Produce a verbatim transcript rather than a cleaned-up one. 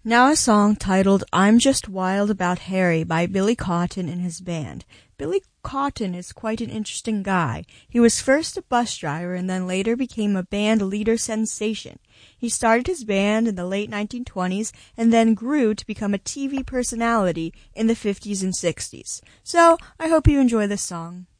Now a song titled I'm Just Wild About Harry by Billy Cotton and his band. Billy Cotton is quite an interesting guy. He was first a bus driver and then later became a band leader sensation. He started his band in the late nineteen twenties and then grew to become a T V personality in the fifties and sixties. So I hope you enjoy this song.